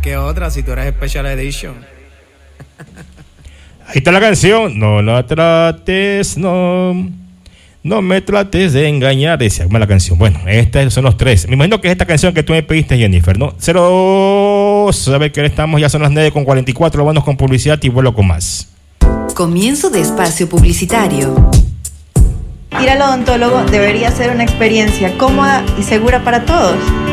¿Qué otra? Si tú eres Special Edition. Ahí está la canción. No la trates, no me trates de engañar. Decía la canción. Bueno, estos son los tres. Me imagino que es esta canción que tú me pediste, Jennifer, ¿no? Sabe que estamos, ya son las 9:44. Vamos con publicidad y vuelvo con más. Comienzo de espacio publicitario. Ir al odontólogo debería ser una experiencia cómoda y segura para todos.